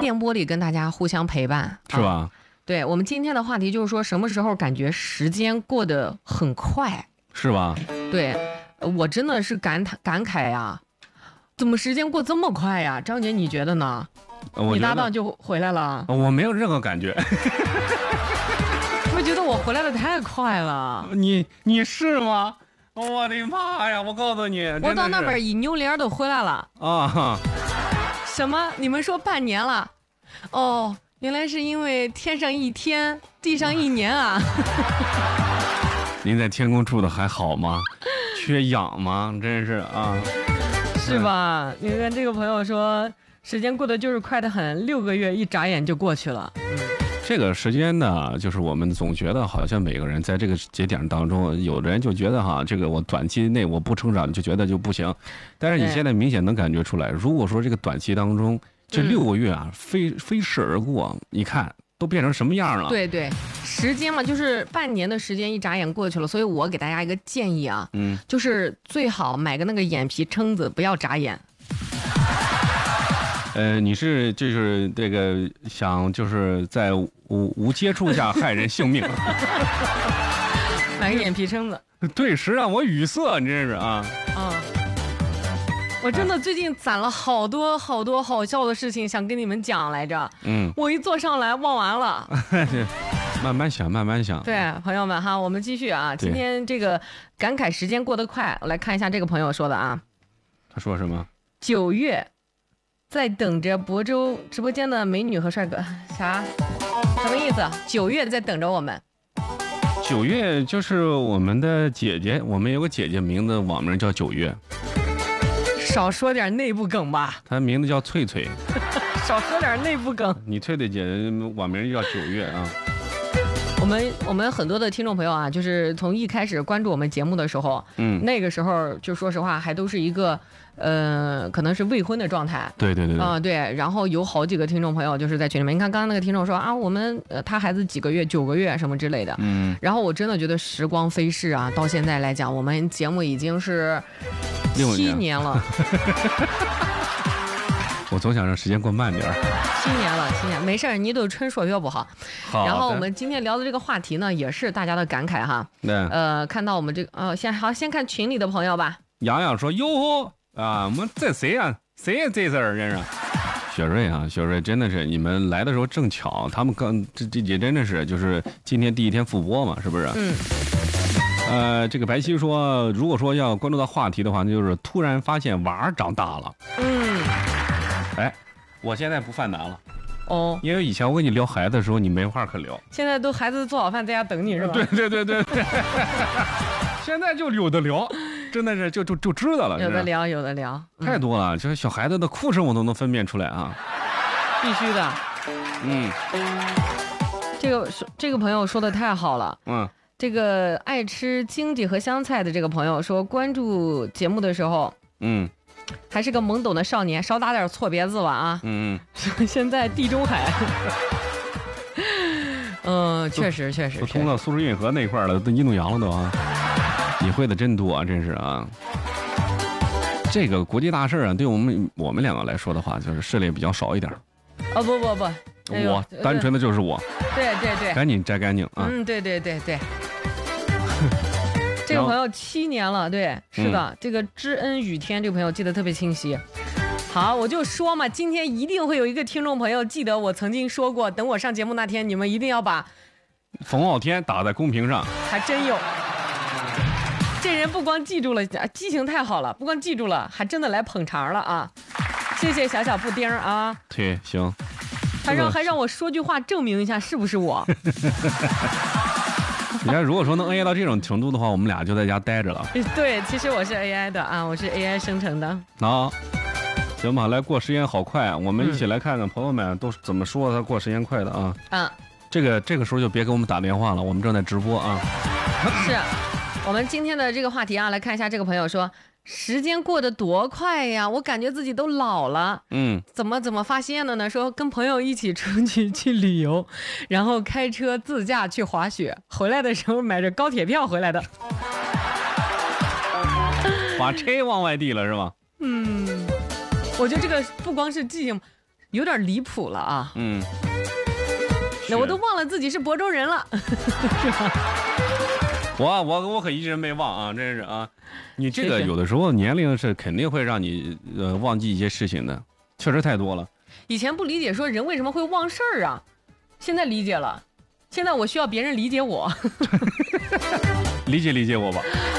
电波里跟大家互相陪伴， 是吧？ 对，我们今天的话题就是说，什么时候感觉时间过得很快， 是吧？ 对，我真的是感慨呀，怎么时间过这么快呀？张姐，你觉得呢？你搭档就回来了， 我没有任何感觉。 我觉得我回来的太快了。 你是吗？我的妈呀！我告诉你， 我到那边一扭脸都回来了啊！ 什么？你们说半年了？哦，原来是因为天上一天，地上一年啊！ 您在天宫住的还好吗？缺氧吗？真是啊， 是吧？你看这个朋友说，时间过得就是快得很，6个月一眨眼就过去了。 这个时间呢，就是我们总觉得好像每个人在这个节点当中，有的人就觉得哈，这个我短期内我不成长就觉得就不行，但是你现在明显能感觉出来，如果说这个短期当中这6个月啊，飞逝而过，你看都变成什么样了？ 对对，时间嘛，就是半年的时间一眨眼过去了，所以我给大家一个建议啊，就是最好买个那个眼皮撑子，不要眨眼。 你是就是这个想就是在无接触下害人性命， 买个眼皮撑子。 对，实让我语塞，你真是啊。 我真的最近攒了好多好笑的事情想跟你们讲来着。我一坐上来忘完了。 慢慢想，慢慢想。 对，朋友们哈，我们继续啊。今天这个感慨时间过得快，我来看一下这个朋友说的啊。 他说什么 ？9月。在等着亳州直播间的美女和帅哥，啥？什么意思？9月在等着我们。 9月就是我们的姐姐，我们有个姐姐名字网名叫9月。 少说点内部梗吧。 她名字叫翠翠。 少说点内部梗。 你翠翠姐网名叫9月啊。 我们很多的听众朋友啊，就是从一开始关注我们节目的时候，那个时候就说实话还都是一个可能是未婚的状态。 对对，然后有好几个听众朋友就是在群里面，你看刚刚那个听众说啊，我们他孩子几个月9个月什么之类的，然后我真的觉得时光飞逝啊，到现在来讲，我们节目已经是7年了。 我总想让时间过慢点 7年了，没事，你都纯说学不好。然后我们今天聊的这个话题呢，也是大家的感慨哈。看到我们这个先看群里的朋友吧。 洋洋说：“哟啊，我们这谁啊？谁这事儿真是？”雪瑞真的是你们来的时候正巧，他们这也真的是就是今天第一天复播嘛，是不是？这个白皙说，如果说要关注到话题的话，那就是突然发现娃儿长大了。我现在不犯难了。因为以前我跟你聊孩子的时候，你没话可聊。 现在都孩子做好饭在家等你是吧？ 对。现在就有的聊，真的是就知道了。 有的聊， 太多了。就是小孩子的哭声我都能分辨出来啊。 必须的。这个朋友说的太好了。这个爱吃经济和香菜的这个朋友说，关注节目的时候，还是个懵懂的少年，少打点错别字吧啊！现在地中海，确实， 都通到苏州运河那块了，都印度洋了都啊！你会的真多啊，真是啊！这个国际大事啊，对我们两个来说的话，就是涉猎比较少一点。 不， 我单纯的就是我。 对， 赶紧摘干净啊！ 对。这个朋友7年了，对，是的，这个知恩雨天这个朋友记得特别清晰。好，我就说嘛，今天一定会有一个听众朋友记得我曾经说过，等我上节目那天，你们一定要把冯傲天打在公屏上。 还真有，这人不光记住了，记性太好了，不光记住了，还真的来捧场了啊！谢谢小布丁啊。 对，行。 还让我说句话证明一下是不是我。 你看，如果说能 AI 到这种程度的话，我们俩就在家待着了。 对，其实我是 AI 的啊，我是 AI 生成的。 行吧，来过时间好快啊！我们一起来看看朋友们都怎么说他过时间快的啊。这个时候就别给我们打电话了，我们正在直播啊。 是我们今天的这个话题啊，来看一下这个朋友说，时间过得多快呀，我感觉自己都老了。怎么发现的呢？说跟朋友一起出去旅游，然后开车自驾去滑雪，回来的时候买着高铁票回来的。 把车往外递了是吧？ 我觉得这个不光是记性， 有点离谱了啊。 那我都忘了自己是亳州人了，是吧？ 我可一直没忘啊，真是啊。你这个有的时候年龄是肯定会让你忘记一些事情的，确实太多了。 以前不理解说人为什么会忘事儿啊，现在理解了。现在我需要别人理解我， 理解我吧。